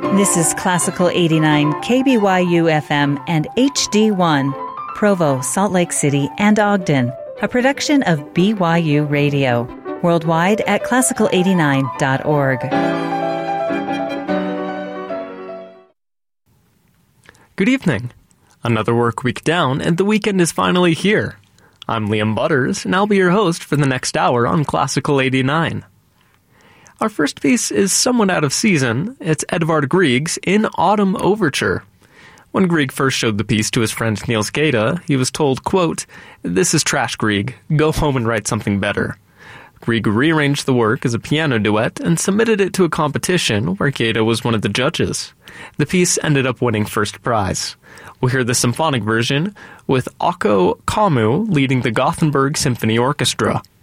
This is Classical 89 KBYU FM and HD1, Provo, Salt Lake City, and Ogden, a production of BYU Radio, worldwide at classical89.org. Good evening. Another work week down, and the weekend is finally here. I'm Liam Butters, and I'll be your host for the next hour on Classical 89. Our first piece is somewhat out of season. It's Edvard Grieg's In Autumn Overture. When Grieg first showed the piece to his friend Niels Gade, he was told, quote, "This is trash, Grieg. Go home and write something better." Grieg rearranged the work as a piano duet and submitted it to a competition where Gade was one of the judges. The piece ended up winning first prize. We'll hear the symphonic version with Akko Kammu leading the Gothenburg Symphony Orchestra.